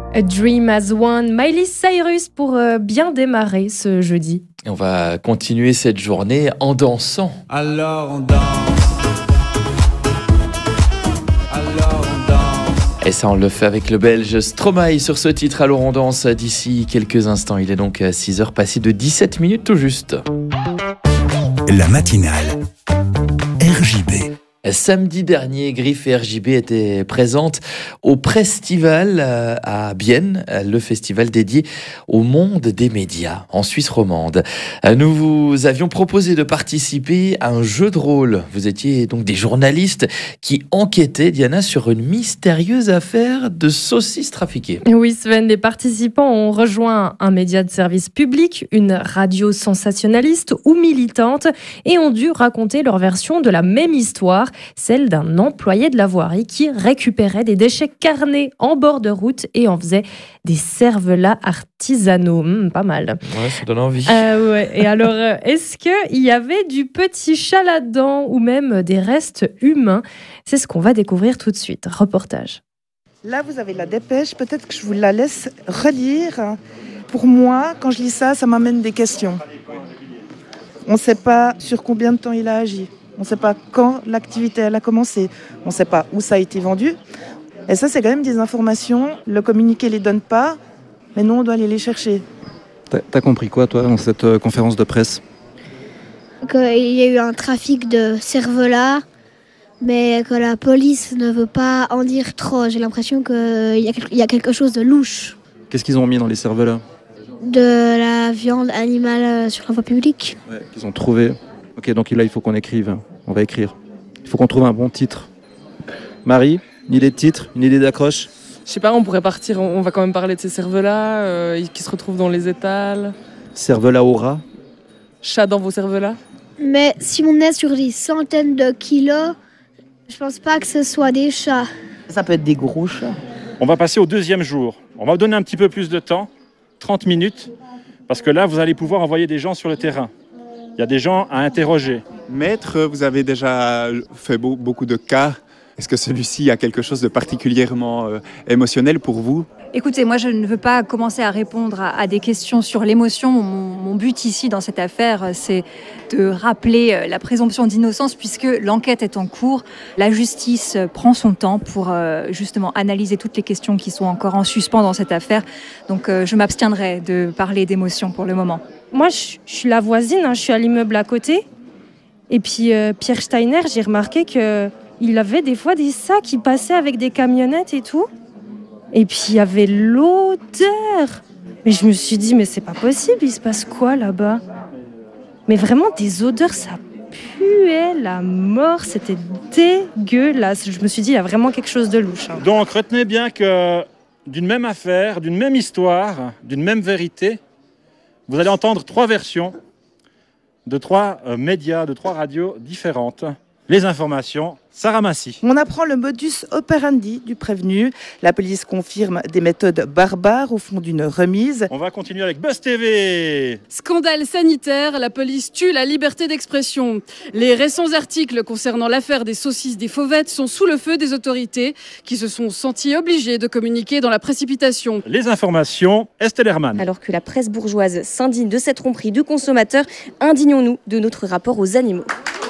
A Dream as One, Miley Cyrus pour bien démarrer ce jeudi. Et on va continuer cette journée en dansant. Alors on danse. Et ça, on le fait avec le Belge Stromae sur ce titre. Alors on danse d'ici quelques instants. Il est donc 6h passé de 17 minutes tout juste. La matinale RJB. Samedi dernier, Griff et RJB étaient présentes au Prestival à Bienne, le festival dédié au monde des médias en Suisse romande. Nous vous avions proposé de participer à un jeu de rôle. Vous étiez donc des journalistes qui enquêtaient, Diana, sur une mystérieuse affaire de saucisses trafiquées. Oui, Sven, les participants ont rejoint un média de service public, une radio sensationnaliste ou militante, et ont dû raconter leur version de la même histoire, celle d'un employé de la voirie qui récupérait des déchets carnés en bord de route et en faisait des cervelas artisanaux. Pas mal. Ouais, ça donne envie. Ouais. Et alors, est-ce qu'il y avait du petit chat là-dedans ou même des restes humains ? C'est ce qu'on va découvrir tout de suite. Reportage. Là, vous avez la dépêche. Peut-être que je vous la laisse relire. Pour moi, quand je lis ça, ça m'amène des questions. On ne sait pas sur combien de temps il a agi. On ne sait pas quand l'activité elle a commencé. On ne sait pas où ça a été vendu. Et ça, c'est quand même des informations. Le communiqué ne les donne pas, mais nous, on doit aller les chercher. T'as compris quoi, toi, dans cette conférence de presse ? Qu'il y a eu un trafic de cervelas, mais que la police ne veut pas en dire trop. J'ai l'impression qu'il y a quelque chose de louche. Qu'est-ce qu'ils ont mis dans les cervelas ? De la viande animale sur la voie publique. Ouais, qu'ils ont trouvé. Ok, donc là, il faut qu'on écrive. On va écrire. Il faut qu'on trouve un bon titre. Marie, une idée de titre, une idée d'accroche ? Je sais pas, on pourrait partir, on va quand même parler de ces cervelas qui se retrouvent dans les étals. Cervelas au rat ? Chat dans vos cervelas ? Mais si on est sur des centaines de kilos, je pense pas que ce soit des chats. Ça peut être des gros chats. On va passer au deuxième jour. On va vous donner un petit peu plus de temps, 30 minutes, parce que là, vous allez pouvoir envoyer des gens sur le terrain. Il y a des gens à interroger. Maître, vous avez déjà fait beaucoup de cas. Est-ce que celui-ci a quelque chose de particulièrement émotionnel pour vous ? Écoutez, moi je ne veux pas commencer à répondre à des questions sur l'émotion. Mon but ici dans cette affaire, c'est de rappeler la présomption d'innocence puisque l'enquête est en cours. La justice prend son temps pour justement analyser toutes les questions qui sont encore en suspens dans cette affaire. Donc je m'abstiendrai de parler d'émotion pour le moment. Moi, je suis la voisine, je suis à l'immeuble à côté. Et puis Pierre Steiner, j'ai remarqué qu'il avait des fois des sacs qui passaient avec des camionnettes et tout. Et puis il y avait l'odeur. Mais je me suis dit, mais c'est pas possible, il se passe quoi là-bas ? Mais vraiment des odeurs, ça puait la mort, c'était dégueulasse. Je me suis dit, il y a vraiment quelque chose de louche. Donc retenez bien que d'une même affaire, d'une même histoire, d'une même vérité, vous allez entendre 3 versions de 3 médias, de 3 radios différentes. Les informations, Sarah Massy. On apprend le modus operandi du prévenu. La police confirme des méthodes barbares au fond d'une remise. On va continuer avec Buzz TV. Scandale sanitaire, la police tue la liberté d'expression. Les récents articles concernant l'affaire des saucisses des Fauvettes sont sous le feu des autorités qui se sont senties obligées de communiquer dans la précipitation. Les informations, Estelle Hermann. Alors que la presse bourgeoise s'indigne de cette tromperie de consommateurs, indignons-nous de notre rapport aux animaux.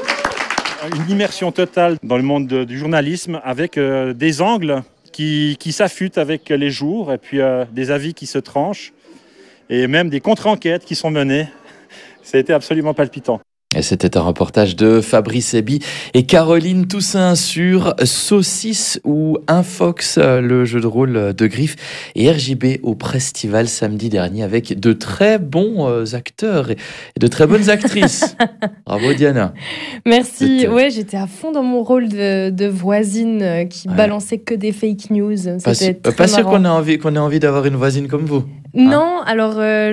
Une immersion totale dans le monde du journalisme avec des angles qui s'affûtent avec les jours et puis des avis qui se tranchent et même des contre-enquêtes qui sont menées. Ça a été absolument palpitant. Et c'était un reportage de Fabrice Eby et Caroline Toussaint sur Saucisse ou Infox, le jeu de rôle de Griff et RJB au Prestival samedi dernier avec de très bons acteurs et de très bonnes actrices. Bravo Diana. Merci. Ouais, j'étais à fond dans mon rôle de voisine qui balançait que des fake news. C'était pas sûr qu'on ait envie d'avoir une voisine comme vous. Non, alors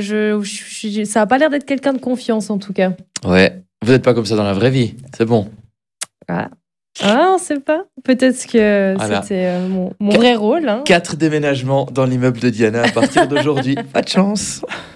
ça a pas l'air d'être quelqu'un de confiance en tout cas. Ouais. Vous n'êtes pas comme ça dans la vraie vie, c'est bon. Ah, on ne sait pas. Peut-être que c'était mon vrai rôle. 4 déménagements dans l'immeuble de Diana à partir d'aujourd'hui. Pas de chance.